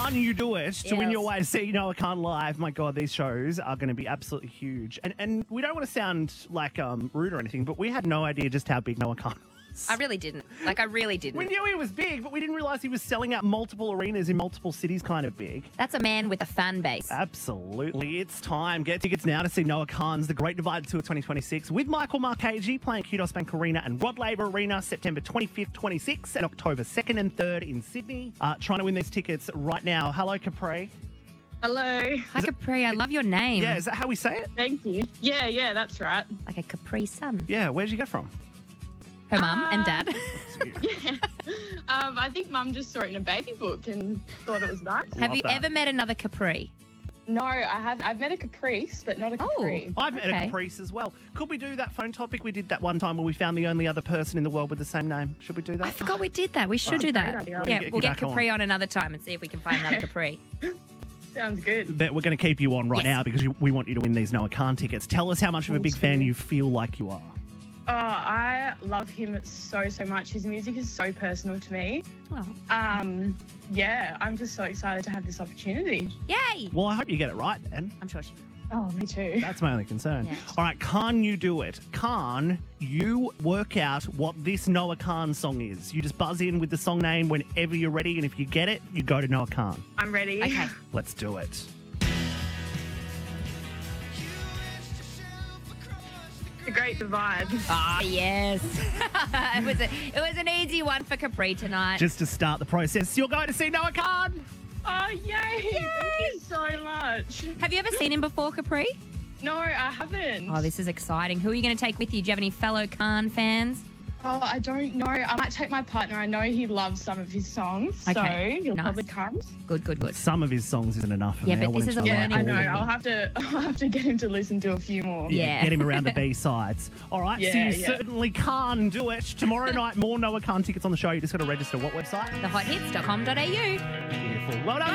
Can You Do It to win Yes. your way to see Noah Khan live? My God, these shows are going to be absolutely huge. And we don't want to sound like rude or anything, but we had no idea just how big Noah Khan was. I really didn't. I really didn't. We knew he was big, but we didn't realise he was selling out multiple arenas in multiple cities kind of big. That's a man with a fan base. Absolutely. It's time. Get tickets now to see Noah Khan's The Great Divide Tour 2026 with Michael Marchese playing Kudos Bank Arena and Rod Laver Arena September 25th, 26th and October 2nd and 3rd in Sydney. Trying to win these tickets right now. Hello, Capri. Hello. Hi, Capri. I love your name. Yeah, is that how we say it? Thank you. Yeah, that's right. Like a Capri Sun. Yeah, where'd you get from? Her mum and dad. I think Mum just saw it in a baby book and thought it was nice. Have Love you that. ever met another Capri? No, I haven't. I've met a Caprice, but not a Capri. I've met a Okay. Caprice as well. Could we do that phone topic we did that one time where we found the only other person in the world with the same name? Should we do that? I forgot we did that. We should do that. great idea. Yeah, Get we'll you get back Capri on another time and see if we can find another Capri. Sounds good. But we're going to keep you on right Yes. now because we want you to win these Noah Khan tickets. Tell us how much of a big Thank fan you. you feel like you are. Oh, I love him so much. His music is so personal to me. Oh. Yeah, I'm just so excited to have this opportunity. Yay! Well, I hope you get it right, then. I'm sure she Oh, me too. That's my only concern. Yeah. All right, can you do it? Can you work out what this Noah Khan song is? You just buzz in with the song name whenever you're ready, and if you get it, you go to Noah Khan. I'm ready. Okay. Let's do it. The Great Divide. Ah, yes. it was an easy one for Capri tonight. Just to start the process, you're going to see Noah Khan. Oh, yay! Thank you so much. Have you ever seen him before, Capri? No, I haven't. Oh, this is exciting. Who are you going to take with you? Do you have any fellow Khan fans? Oh, I don't know. I might take my partner. I know he loves some of his songs, Okay, so he'll nice. probably come. Good. Some of his songs isn't enough for Yeah, me. but I want this him is to a like Yeah, I learning all know. of them. I'll have to get him to listen to a few more. Yeah. Get him around the B-sides. All right, so Yeah, you yeah. certainly can do it. Tomorrow night, more Noah Khan tickets on the show. You just got to register what website? Thehothits.com.au. Beautiful. Well done.